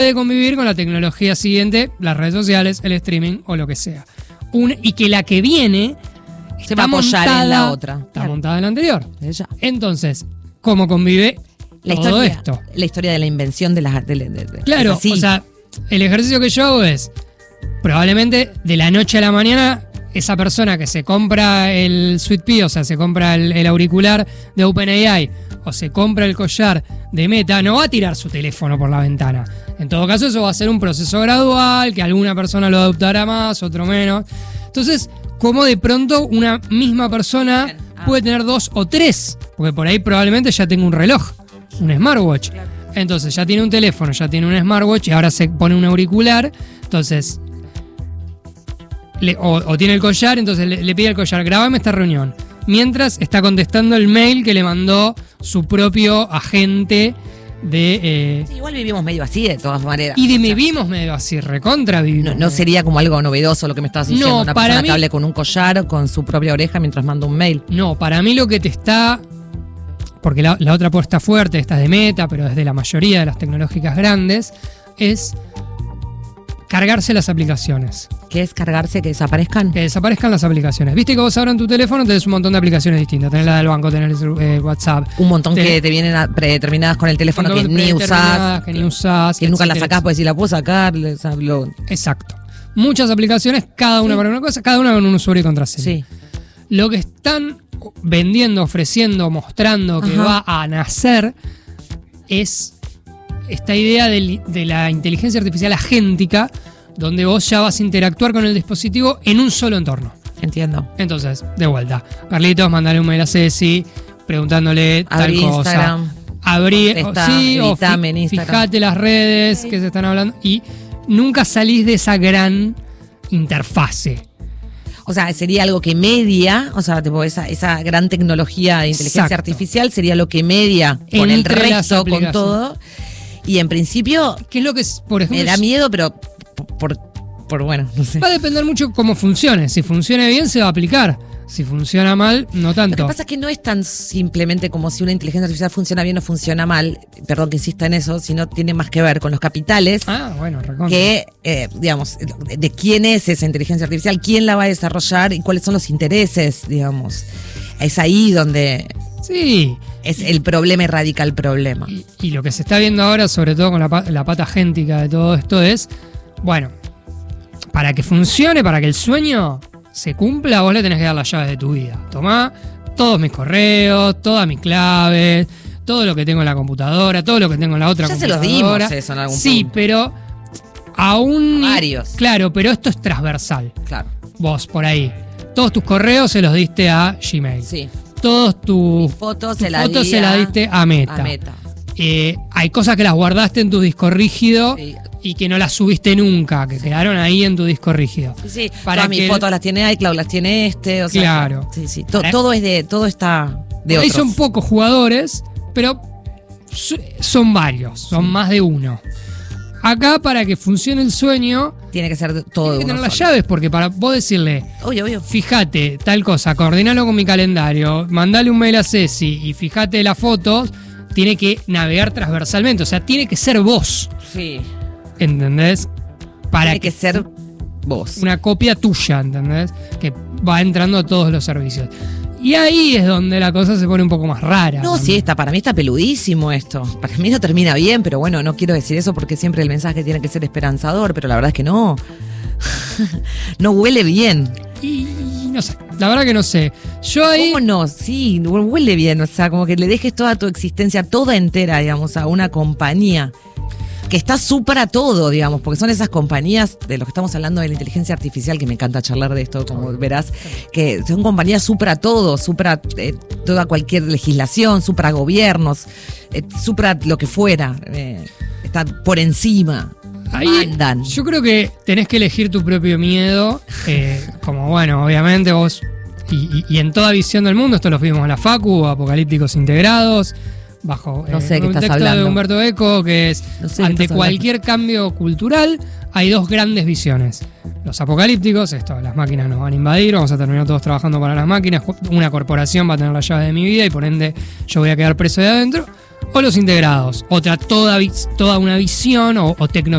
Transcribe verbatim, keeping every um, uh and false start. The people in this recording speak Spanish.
puede convivir con la tecnología siguiente, las redes sociales, el streaming o lo que sea. Un, y que la que viene se va a apoyar montada, en la otra. Está Claro. montada en la anterior. Ella. Entonces, ¿cómo convive La todo historia, esto? la historia de la invención de las... De, de, de, Claro, es así. o sea, el ejercicio que yo hago es, probablemente de la noche a la mañana, esa persona que se compra el Sweet Pea, o sea, se compra el, el auricular de OpenAI, o se compra el collar de Meta, no va a tirar su teléfono por la ventana. En todo caso, eso va a ser un proceso gradual, que alguna persona lo adoptará más, otro menos. Entonces, como de pronto una misma persona puede tener dos o tres, porque por ahí probablemente ya tenga un reloj, un smartwatch. Entonces ya tiene un teléfono, ya tiene un smartwatch y ahora se pone un auricular. Entonces, le, o, o tiene el collar, entonces le, le pide al collar, grabame esta reunión. Mientras está contestando el mail que le mandó su propio agente de... Eh, Sí, igual vivimos medio así de todas maneras. y de O me sea, vimos medio así, recontra vivimos. No, no sería como algo novedoso lo que me estabas diciendo. No, Una para persona mí- que hable con un collar, con su propia oreja mientras manda un mail. No, para mí lo que te está... Porque la, la otra apuesta fuerte, esta es de Meta, pero es de la mayoría de las tecnológicas grandes, es cargarse las aplicaciones. ¿Qué es cargarse, que desaparezcan? Que desaparezcan las aplicaciones. Viste que vos ahora en tu teléfono tenés un montón de aplicaciones distintas. Tenés la del banco, tenés eh, WhatsApp. Un montón tenés que te vienen a- predeterminadas con el teléfono un que montón de ni predeterminadas, usás. Que ni usás. Que nunca la etcétera, sacás, pues si la puedo sacar, le- o sea, lo- Exacto. Muchas aplicaciones, cada una Sí. para una cosa, cada una con un usuario y contraseña. Sí. Lo que están vendiendo, ofreciendo, mostrando que Ajá. va a nacer es esta idea del- de la inteligencia artificial agéntica, donde vos ya vas a interactuar con el dispositivo en un solo entorno. Entiendo. Entonces, de vuelta, Carlitos, mandale un mail a Ceci preguntándole Abrí tal cosa. Instagram. Abrí, o, Contestá, sí, o fi- editame en Instagram. fijate las redes que se están hablando y nunca salís de esa gran interfase. O sea, sería algo que media, o sea, tipo esa, esa gran tecnología de inteligencia Exacto. artificial sería lo que media con el Entre las resto, con aplicaciones. todo. Y en principio ¿Qué es lo que es, por ejemplo, me da miedo, pero por, por, por, bueno, no sé. va a depender mucho cómo funcione. Si funciona bien, se va a aplicar. Si funciona mal, no Lo tanto. que pasa es que no es tan simplemente como si una inteligencia artificial funciona bien o funciona mal, perdón que insista en eso, sino tiene más que ver con los capitales. Ah, bueno, recontra. Que, eh, digamos, de, de quién es esa inteligencia artificial, quién la va a desarrollar y cuáles son los intereses, digamos. Es ahí donde Sí. es el problema y radica el problema. Y, y lo que se está viendo ahora, sobre todo con la, pa- la pata agéntica de todo esto, es, bueno, para que funcione, para que el sueño se cumpla, vos le tenés que dar las llaves de tu vida. Tomá todos mis correos, todas mis claves, todo lo que tengo en la computadora, todo lo que tengo en la otra Ya se los computadora. dimos eso en algún Sí, punto. pero aún... A varios. Claro, pero esto es transversal. Claro. Vos, por ahí. Todos tus correos se los diste a Gmail. Sí. Todos tus Mis fotos tus se las fotos di se las a- diste a Meta. A Meta. Eh, hay cosas que las guardaste en tu disco rígido Sí. y que no las subiste nunca, que quedaron ahí en tu disco rígido. Sí, sí. Para Todas que mis el- fotos las tiene iCloud, las tiene este, o sea. Claro. Sí, sí. To- Para- todo es de, todo está de Por ahí otros. son pocos jugadores, pero su- son varios, son más de uno. Acá, para que funcione el sueño, Tiene que ser todo tiene de que uno tener las solo. llaves, porque para vos decirle, Obvio, obvio. fíjate tal cosa, coordinalo con mi calendario, mandale un mail a Ceci y fíjate las fotos, tiene que navegar transversalmente, o sea, tiene que ser vos, Sí. ¿entendés? Para Tiene que ser vos. una copia tuya, ¿entendés? Que va entrando a todos los servicios. Y ahí es donde la cosa se pone un poco más rara. No, sí, también. está, para mí está peludísimo esto. Para mí no termina bien, pero bueno, no quiero decir eso porque siempre el mensaje tiene que ser esperanzador, pero la verdad es que no. No huele bien. Y, y no sé, la verdad que no sé. Yo ahí... ¿Cómo no? Sí, huele bien. O sea, como que le dejes toda tu existencia, toda entera, digamos, a una compañía que está supra todo, digamos, porque son esas compañías de lo que estamos hablando de la inteligencia artificial, que me encanta charlar de esto, como verás, que son compañías supra todo, supra eh, toda cualquier legislación, supra gobiernos, eh, supra lo que fuera, eh, está por encima. Ahí Mandan. yo creo que tenés que elegir tu propio miedo, eh, como bueno, obviamente vos, y, y- y en toda visión del mundo, esto lo vimos en la Facu, Apocalípticos Integrados, bajo No eh, sé de qué un estás texto hablando. de Humberto Eco, que es, No sé de qué ante estás cualquier cambio cultural, hay dos grandes visiones. Los apocalípticos, esto, las máquinas nos van a invadir, vamos a terminar todos trabajando para las máquinas, una corporación va a tener la llave de mi vida y por ende yo voy a quedar preso de adentro. o los integrados. Otra, toda, toda una visión o, o tecno